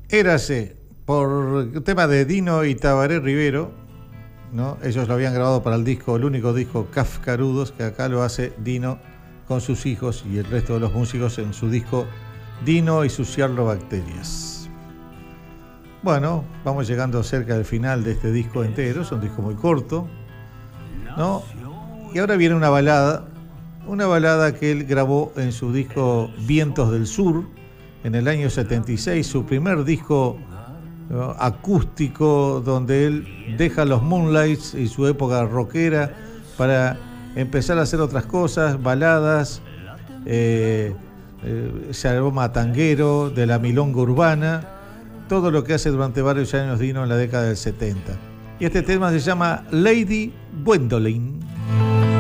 Érase, por el tema de Dino y Tabaré Rivero, ¿no? Ellos lo habían grabado para el único disco Kafkarudos, que acá lo hace Dino con sus hijos y el resto de los músicos en su disco Dino y sus cianobacterias. Bueno, vamos llegando cerca del final de este disco entero, es un disco muy corto, ¿no? Y ahora viene una balada que él grabó en su disco Vientos del Sur en el año 76, su primer disco, ¿no?, acústico, donde él deja los Moonlights y su época rockera para empezar a hacer otras cosas, baladas, ese aroma tanguero de la milonga urbana, todo lo que hace durante varios años Dino en la década del 70. Y este tema se llama Lady Gwendoline.